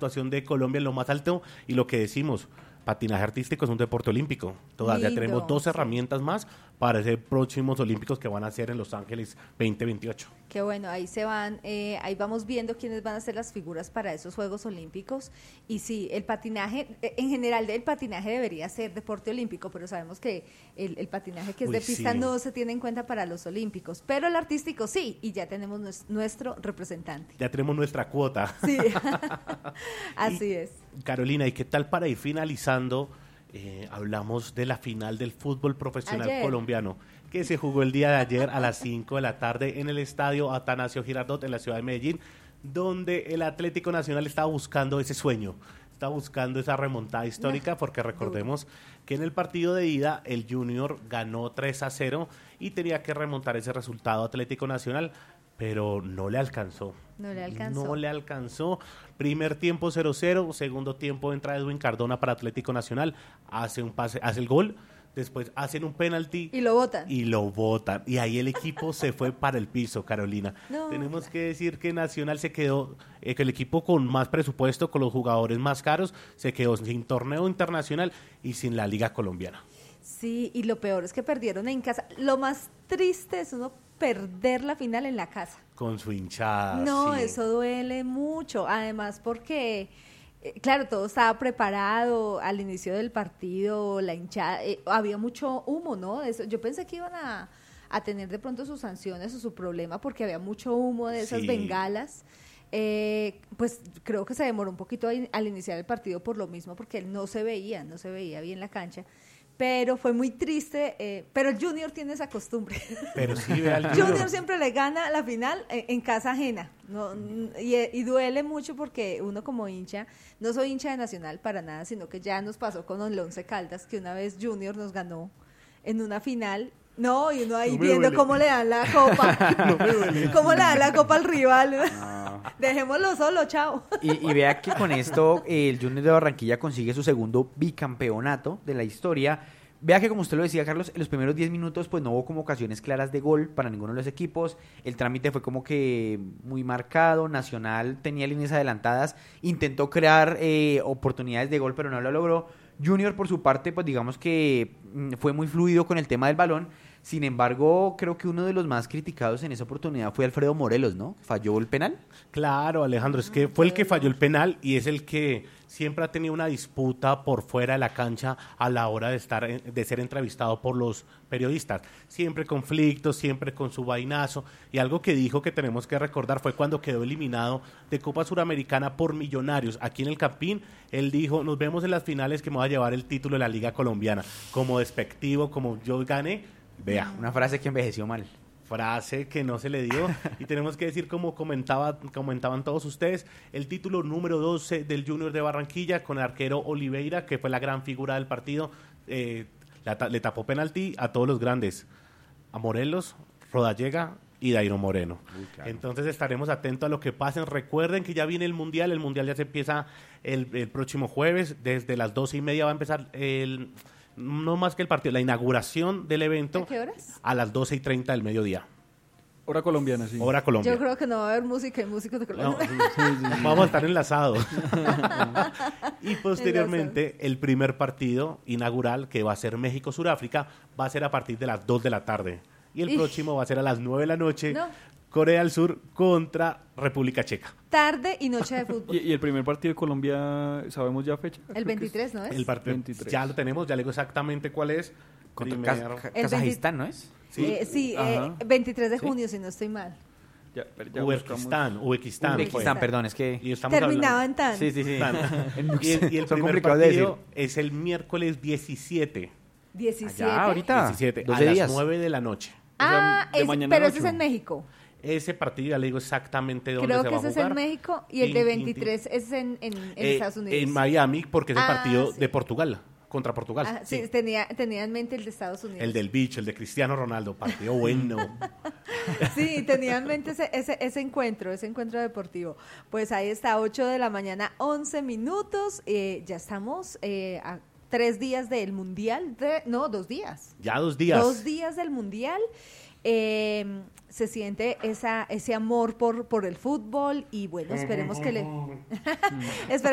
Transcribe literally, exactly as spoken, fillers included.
actuación de Colombia en lo más alto y lo que decimos, patinaje artístico es un deporte olímpico. Todavía Lindo, tenemos dos sí. herramientas más para esos próximos olímpicos que van a ser en Los Ángeles veinte veintiocho. Qué bueno, ahí se van, eh, ahí vamos viendo quiénes van a ser las figuras para esos Juegos Olímpicos. Y sí, el patinaje, eh, en general el patinaje debería ser deporte olímpico, pero sabemos que el, el patinaje que es Uy, de pista sí. no se tiene en cuenta para los olímpicos, pero el artístico sí, y ya tenemos nues- nuestro representante. Ya tenemos nuestra cuota. Sí, así Y, es. Carolina, ¿y qué tal para ir finalizando? Eh, hablamos de la final del fútbol profesional Ayer. colombiano, que se jugó el día de ayer a las cinco de la tarde en el estadio Atanasio Girardot en la ciudad de Medellín, donde el Atlético Nacional estaba buscando ese sueño, está buscando esa remontada histórica, porque recordemos que en el partido de ida el Junior ganó tres a cero y tenía que remontar ese resultado Atlético Nacional, pero no le alcanzó. No le alcanzó. No le alcanzó. Primer tiempo cero cero, segundo tiempo entra Edwin Cardona para Atlético Nacional, hace un pase, hace el gol, después hacen un penalti Y lo votan. y lo botan. Y ahí el equipo se fue para el piso, Carolina. No, Tenemos que decir que Nacional se quedó, eh, que el equipo con más presupuesto, con los jugadores más caros, se quedó sin torneo internacional y sin la Liga Colombiana. Sí, y lo peor es que perdieron en casa. Lo más triste es uno perder la final en la casa. Con su hinchada. No, sí. eso duele mucho. Además porque, eh, claro, todo estaba preparado al inicio del partido, la hinchada, eh, había mucho humo, ¿no? Eso, yo pensé que iban a, a tener de pronto sus sanciones o su problema porque había mucho humo de esas Sí. bengalas. Eh, pues creo que se demoró un poquito a in- al iniciar el partido por lo mismo, porque no se veía, no se veía bien la cancha. Pero fue muy triste, eh, pero el Junior tiene esa costumbre. Pero sí, ve al Junior Junior. siempre le gana la final en, en casa ajena, ¿no? y, y duele mucho porque uno como hincha, no soy hincha de Nacional para nada, sino que ya nos pasó con el Once Caldas, que una vez Junior nos ganó en una final. No, y uno ahí No me viendo duele. cómo le dan la copa, cómo le dan la copa al rival. Dejémoslo solo, chao. Y, y vea que con esto eh, el Junior de Barranquilla consigue su segundo bicampeonato de la historia. Vea que, como usted lo decía, Carlos, en los primeros diez minutos pues no hubo como ocasiones claras de gol para ninguno de los equipos. El trámite fue como que muy marcado. Nacional tenía líneas adelantadas, intentó crear eh, oportunidades de gol, pero no lo logró. Junior, por su parte, pues digamos que mm, fue muy fluido con el tema del balón. Sin embargo, creo que uno de los más criticados en esa oportunidad fue Alfredo Morelos, ¿no? Falló el penal. Claro, Alejandro, es que fue el que falló el penal y es el que siempre ha tenido una disputa por fuera de la cancha a la hora de estar de ser entrevistado por los periodistas. Siempre conflictos, siempre con su vainazo. Y algo que dijo que tenemos que recordar fue cuando quedó eliminado de Copa Suramericana por Millonarios. Aquí en el Campín, él dijo, nos vemos en las finales que me va a llevar el título de la Liga Colombiana. Como despectivo, como yo gané. Vea, Una frase que envejeció mal. frase que no se le dio y tenemos que decir, como comentaba, comentaban todos ustedes, el título número doce del Junior de Barranquilla con el arquero Oliveira, que fue la gran figura del partido, eh, la, le tapó penalti a todos los grandes, a Morelos, Rodallega y Dairo Moreno. Uy, claro. Entonces estaremos atentos a lo que pasen. Recuerden que ya viene el Mundial, el Mundial ya se empieza el, el próximo jueves, desde las doce y media va a empezar el... no más que el partido, la inauguración del evento. ¿A qué horas? A las doce y treinta del mediodía. Hora colombiana, sí. Hora Colombia. Yo creo que no va a haber música y músicos de No, Colombia. vamos a estar enlazados. Y posteriormente, el primer partido inaugural, que va a ser México-Suráfrica, va a ser a partir de las dos de la tarde. Y el Ish. próximo va a ser a las nueve de la noche, No. Corea del Sur contra República Checa. Tarde y noche de fútbol. Y, y el primer partido de Colombia, ¿sabemos ya fecha? Creo El que es- veintitrés, ¿no es? El partido veintitrés. ya lo tenemos, ya le digo exactamente cuál es. Contra Primero- Kaz- El Kazajistán, ¿no es? Sí. Eh, sí, eh, Ajá. veintitrés de Sí. junio, si no estoy mal. Ya, pero ya Uzbekistán, buscamos. Uzbekistán. fue. Uzbekistán, perdón, es que... Y estamos Terminaba hablando- en tan. Sí, sí, sí. Tan. En- Y el, y el Son primer complicados de partido decir. es el miércoles diecisiete. diecisiete. Allá, ahorita. diecisiete, doce a días. las nueve de la noche. Ah, O sea, de es- mañana pero a ese es ocho. en México. Ese partido ya le digo exactamente dónde Creo se que va ese a es jugar. en México y el Tin, de tin, veintitrés es en, en, en Eh, Estados Unidos. En Miami, porque es el Ah, partido sí. de Portugal, contra Portugal. Ah, sí, sí. Tenía, tenía en mente el de Estados Unidos. El del bicho, el de Cristiano Ronaldo, partido bueno. Sí, tenía en mente ese, ese, ese encuentro, ese encuentro deportivo. Pues ahí está, ocho de la mañana, once minutos. Eh, ya estamos eh, a tres días del Mundial. De, no, dos días. Ya dos días. Dos días del Mundial. Eh, se siente esa, ese amor por, por el fútbol y bueno, esperemos que le... esperemos